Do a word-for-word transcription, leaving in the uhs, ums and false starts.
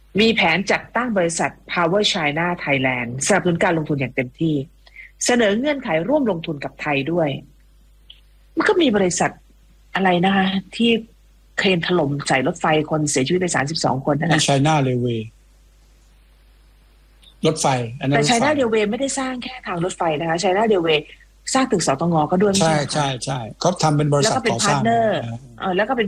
มีแผนจัดตั้งบริษัท Power China Thailand สนับสนุนการลงทุนอย่างเต็มที่เสนอเงื่อนไขร่วมลงทุนกับไทยด้วยมันก็มีบริษัทอะไรนะคะที่เครนถล่มใส่รถไฟคนเสียชีวิตไปสามสิบสองคนนะคะ China Railway รถไฟอันนั้นแต่ China Railway ไม่ได้สร้างแค่ทางรถไฟนะคะ China Railway สร้างตึกสตงก็ด้วยใช่ใช่ใช่เขาทำเป็นบริษัทก่อสร้างแล้วก็เป็นพาร์ทเนอร์แล้วก็เป็น